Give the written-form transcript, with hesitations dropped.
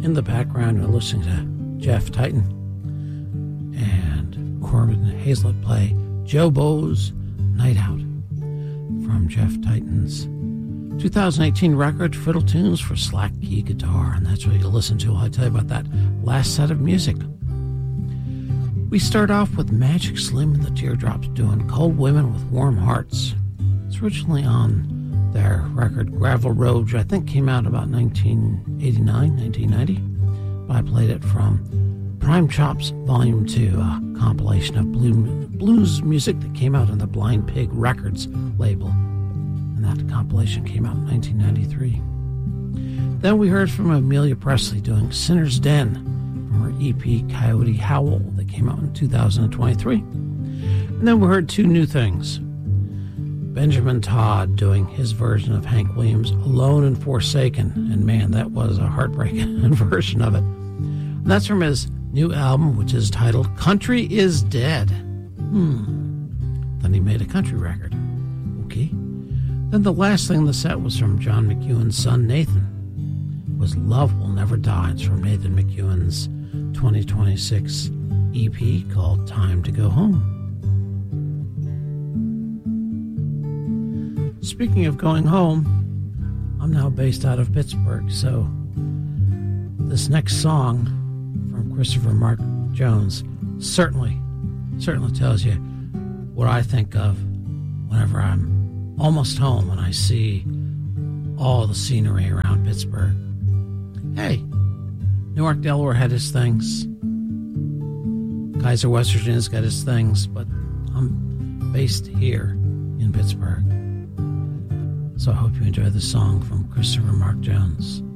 In the background, you're listening to Jeff Titan and Corbin Hazlett play Joe Bo's Night Out from Jeff Titan's 2018 record, Fiddle Tunes for Slack Key Guitar. And that's what you listen to while I tell you about that last set of music. We start off with Magic Slim and the Teardrops doing Cold Women with Warm Hearts. It's originally on their record Gravel Road, which I think came out about 1989, 1990. But I played it from Prime Chops Volume 2, a compilation of blues music that came out on the Blind Pig Records label. And that compilation came out in 1993. Then we heard from Amelia Presley doing Sinner's Den from her EP Coyote Howl that came out in 2023. And then we heard two new things. Benjamin Todd doing his version of Hank Williams' Alone and Forsaken. And man, that was a heartbreaking version of it. And that's from his new album, which is titled Country is Dead. Then he made a country record. Okay. Then the last thing in the set was from John McEwen's son, Nathan. It was Love Will Never Die. It's from Nathan McEwen's 2026 EP called Time to Go Home. Speaking of going home, I'm now based out of Pittsburgh, so this next song from Christopher Mark Jones certainly tells you what I think of whenever I'm almost home and I see all the scenery around Pittsburgh. Hey, Newark, Delaware had its things. Kaiser, West Virginia's got its things, but I'm based here in Pittsburgh. So I hope you enjoy the song from Christopher Mark Jones.